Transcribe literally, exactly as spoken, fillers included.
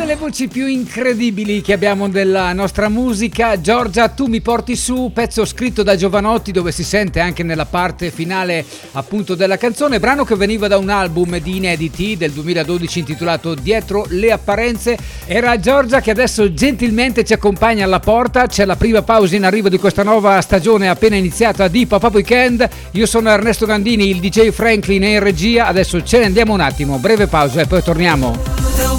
delle voci più incredibili che abbiamo della nostra musica. Giorgia, tu mi porti su, pezzo scritto da Jovanotti, dove si sente anche nella parte finale appunto della canzone, brano che veniva da un album di inediti del duemiladodici intitolato Dietro le apparenze. Era Giorgia che adesso gentilmente ci accompagna alla porta. C'è la prima pausa in arrivo di questa nuova stagione appena iniziata di Papà Weekend. Io sono Ernesto Gandini, il D J Franklin è in regia. Adesso ce ne andiamo un attimo, breve pausa e poi torniamo.